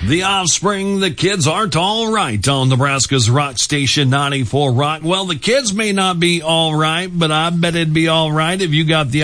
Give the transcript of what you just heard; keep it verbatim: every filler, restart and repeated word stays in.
The Offspring, the kids aren't all right on Nebraska's rock station ninety-four Rock. Well, the kids may not be all right, but I bet it'd be all right if you got the